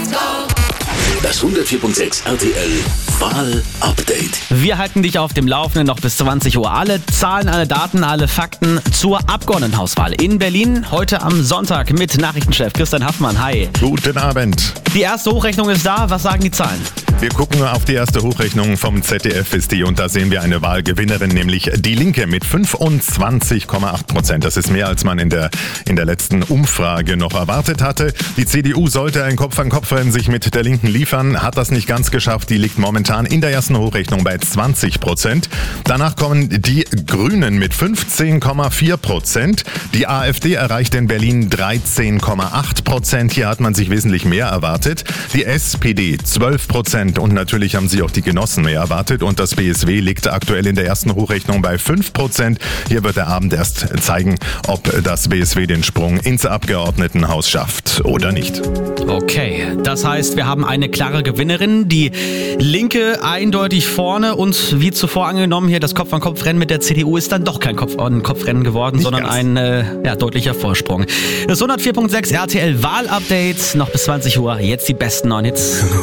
Das 104.6 RTL Wahl-Update. Wir halten dich auf dem Laufenden noch bis 20 Uhr. Alle Zahlen, alle Daten, alle Fakten zur Abgeordnetenhauswahl in Berlin. Heute am Sonntag mit Nachrichtenchef Christian Haffmann. Hi. Guten Abend. Die erste Hochrechnung ist da. Was sagen die Zahlen? Wir gucken auf die erste Hochrechnung vom ZDF ist die und da sehen wir eine Wahlgewinnerin, nämlich die Linke mit 25,8%. Das ist mehr, als man in der letzten Umfrage noch erwartet hatte. Die CDU sollte ein Kopf-an-Kopf-Rennen sich mit der Linken liefern, hat das nicht ganz geschafft. Die liegt momentan in der ersten Hochrechnung bei 20%. Danach kommen die Grünen mit 15,4%. Die AfD erreicht in Berlin 13,8%. Hier hat man sich wesentlich mehr erwartet. Die SPD 12%. Und natürlich haben sich auch die Genossen mehr erwartet. Und das BSW liegt aktuell in der ersten Hochrechnung bei 5%. Hier wird der Abend erst zeigen, ob das BSW den Sprung ins Abgeordnetenhaus schafft oder nicht. Okay, das heißt, wir haben eine klare Gewinnerin. Die Linke eindeutig vorne. Und wie zuvor angenommen, hier das Kopf-an-Kopf-Rennen mit der CDU ist dann doch kein Kopf-an-Kopf-Rennen geworden, Nicht sondern ein deutlicher Vorsprung. Das 104.6 RTL Wahl-Update noch bis 20 Uhr. Jetzt die besten neuen Hits.